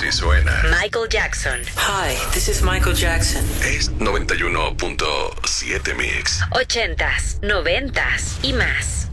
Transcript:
Así suena. Michael Jackson. Hi, this is Michael Jackson. Es 91.7 Mix. 80s, 90s y más.